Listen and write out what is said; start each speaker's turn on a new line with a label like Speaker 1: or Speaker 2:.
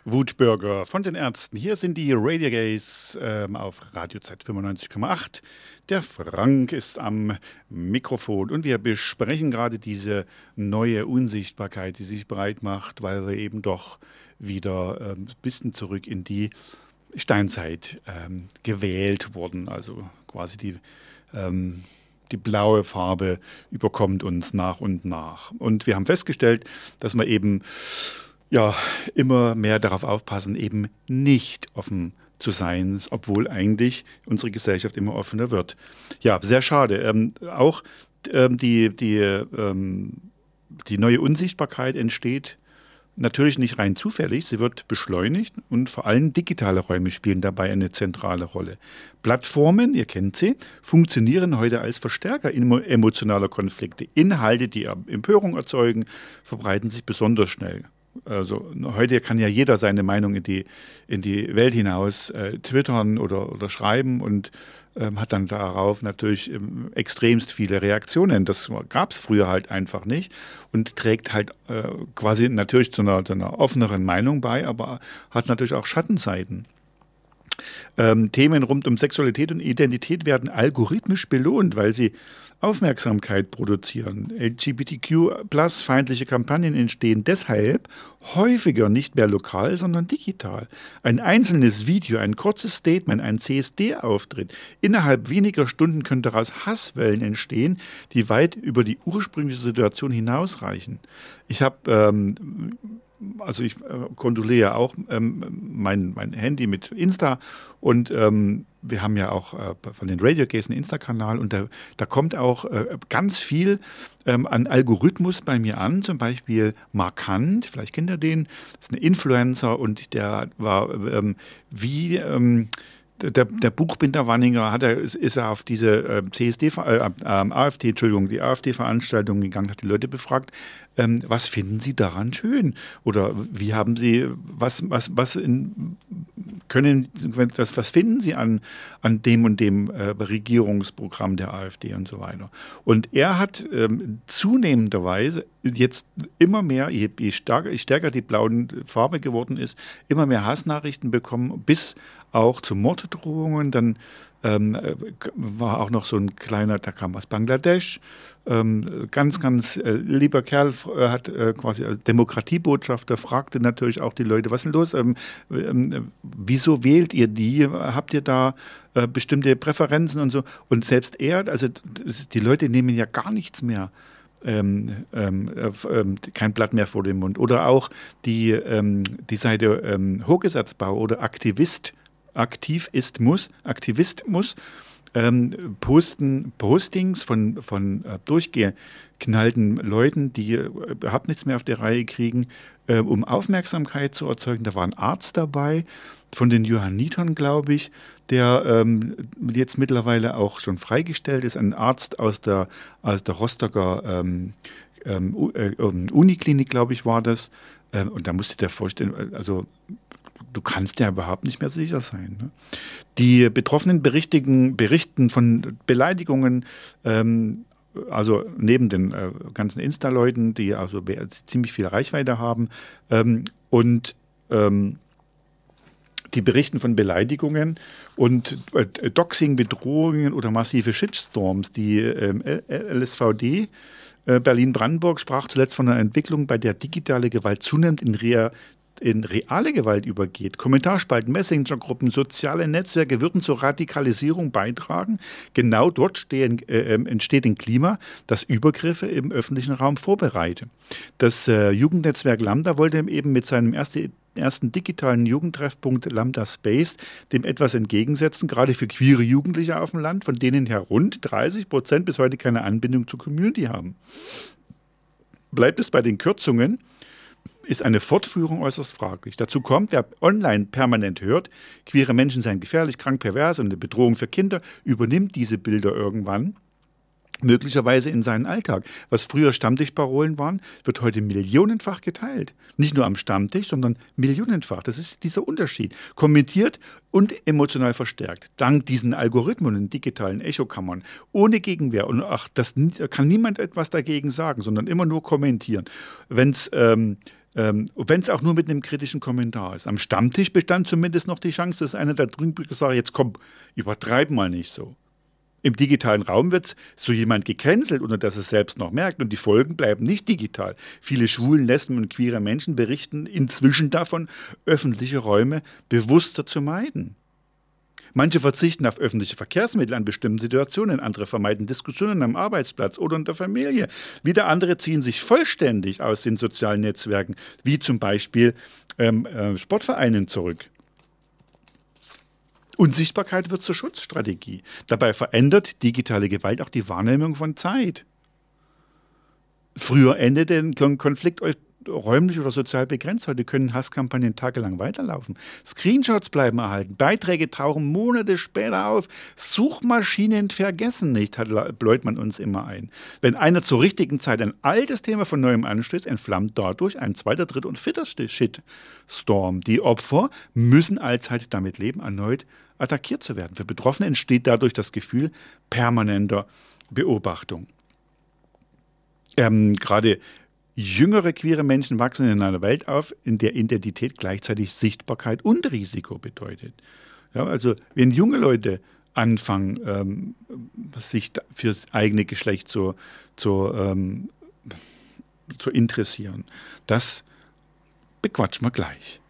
Speaker 1: Wutbürger von den Ärzten. Hier sind die Radio Gays auf Radio Z 95,8. Der Frank ist am Mikrofon und wir besprechen gerade diese neue Unsichtbarkeit, die sich breit macht, weil wir eben doch wieder ein bisschen zurück in die Steinzeit gewählt wurden. Also quasi die blaue Farbe überkommt uns nach und nach. Und wir haben festgestellt, dass wir eben immer mehr darauf aufpassen, eben nicht offen zu sein, obwohl eigentlich unsere Gesellschaft immer offener wird. Ja, sehr schade. Auch die neue Unsichtbarkeit entsteht natürlich nicht rein zufällig, sie wird beschleunigt und vor allem digitale Räume spielen dabei eine zentrale Rolle. Plattformen, ihr kennt sie, funktionieren heute als Verstärker emotionaler Konflikte. Inhalte, die Empörung erzeugen, verbreiten sich besonders schnell. Also heute kann ja jeder seine Meinung in die Welt hinaus twittern oder schreiben und hat dann darauf natürlich extremst viele Reaktionen. Das gab es früher halt einfach nicht und trägt halt quasi natürlich zu einer offeneren Meinung bei, aber hat natürlich auch Schattenseiten. Themen rund um Sexualität und Identität werden algorithmisch belohnt, weil sie Aufmerksamkeit produzieren. LGBTQ+-feindliche Kampagnen entstehen deshalb häufiger nicht mehr lokal, sondern digital. Ein einzelnes Video, ein kurzes Statement, ein CSD-Auftritt. Innerhalb weniger Stunden können daraus Hasswellen entstehen, die weit über die ursprüngliche Situation hinausreichen. Ich kondoliere auch mein Handy mit Insta und wir haben ja auch von den Radio Gays einen Insta-Kanal und da kommt auch ganz viel an Algorithmus bei mir an, zum Beispiel Markant, vielleicht kennt ihr den, das ist ein Influencer und der war der Buchbinder Wanninger ist er auf diese die AfD-Veranstaltung gegangen, hat die Leute befragt, was finden Sie daran schön? Oder wie haben Sie, was finden Sie an dem und dem Regierungsprogramm der AfD und so weiter? Und er hat zunehmenderweise jetzt immer mehr, je stärker die blaue Farbe geworden ist, immer mehr Hassnachrichten bekommen, bis auch zu Morddrohungen. Dann war auch noch so ein kleiner, der kam aus Bangladesch, ganz lieber Kerl, hat quasi als Demokratiebotschafter, fragte natürlich auch die Leute, was ist denn los? Wieso wählt ihr die? Habt ihr da bestimmte Präferenzen und so? Und selbst er, also die Leute nehmen ja gar nichts mehr. Kein Blatt mehr vor dem Mund. Oder auch die Seite Hochgesatzbau oder Aktivismus, Postings von durchgeknallten Leuten, die überhaupt nichts mehr auf die Reihe kriegen, um Aufmerksamkeit zu erzeugen. Da war ein Arzt dabei, von den Johannitern, glaube ich, der jetzt mittlerweile auch schon freigestellt ist, ein Arzt aus der Rostocker Uniklinik, glaube ich, war das. Und da musst du dir vorstellen, also du kannst ja überhaupt nicht mehr sicher sein. Ne? Die Betroffenen berichten von Beleidigungen, also neben den ganzen Insta-Leuten, die also ziemlich viel Reichweite haben, die berichten von Beleidigungen und Doxing, Bedrohungen oder massive Shitstorms. Die LSVD Berlin-Brandenburg sprach zuletzt von einer Entwicklung, bei der digitale Gewalt zunehmend in reale Gewalt übergeht. Kommentarspalten, Messenger-Gruppen, soziale Netzwerke würden zur Radikalisierung beitragen. Genau dort entsteht ein Klima, das Übergriffe im öffentlichen Raum vorbereitet. Das Jugendnetzwerk Lambda wollte eben mit seinem ersten digitalen Jugendtreffpunkt Lambda Space dem etwas entgegensetzen, gerade für queere Jugendliche auf dem Land, von denen her rund 30% bis heute keine Anbindung zur Community haben. Bleibt es bei den Kürzungen, ist eine Fortführung äußerst fraglich. Dazu kommt, wer online permanent hört, queere Menschen seien gefährlich, krank, pervers und eine Bedrohung für Kinder, übernimmt diese Bilder irgendwann möglicherweise in seinen Alltag. Was früher Stammtischparolen waren, wird heute millionenfach geteilt. Nicht nur am Stammtisch, sondern millionenfach. Das ist dieser Unterschied. Kommentiert und emotional verstärkt. Dank diesen Algorithmen und digitalen Echokammern. Ohne Gegenwehr. Und da kann niemand etwas dagegen sagen, sondern immer nur kommentieren. Wenn es Wenn es auch nur mit einem kritischen Kommentar ist. Am Stammtisch bestand zumindest noch die Chance, dass einer der Drüben sagt, jetzt komm, übertreib mal nicht so. Im digitalen Raum wird so jemand gecancelt, ohne dass es selbst noch merkt. Und die Folgen bleiben nicht digital. Viele schwulen, lesben und queere Menschen berichten inzwischen davon, öffentliche Räume bewusster zu meiden. Manche verzichten auf öffentliche Verkehrsmittel an bestimmten Situationen, andere vermeiden Diskussionen am Arbeitsplatz oder in der Familie. Wieder andere ziehen sich vollständig aus den sozialen Netzwerken, wie zum Beispiel Sportvereinen zurück. Unsichtbarkeit wird zur Schutzstrategie. Dabei verändert digitale Gewalt auch die Wahrnehmung von Zeit. Früher endete ein Konflikt räumlich oder sozial begrenzt. Heute können Hasskampagnen tagelang weiterlaufen. Screenshots bleiben erhalten. Beiträge tauchen Monate später auf. Suchmaschinen vergessen nicht, hat Leutmann uns immer ein. Wenn einer zur richtigen Zeit ein altes Thema von neuem anstößt, entflammt dadurch ein zweiter, dritter und vierter Shitstorm. Die Opfer müssen allzeit damit leben, erneut attackiert zu werden. Für Betroffene entsteht dadurch das Gefühl permanenter Beobachtung. Gerade jüngere queere Menschen wachsen in einer Welt auf, in der Identität gleichzeitig Sichtbarkeit und Risiko bedeutet. Ja, also wenn junge Leute anfangen, sich fürs eigene Geschlecht zu interessieren, das bequatschen wir gleich.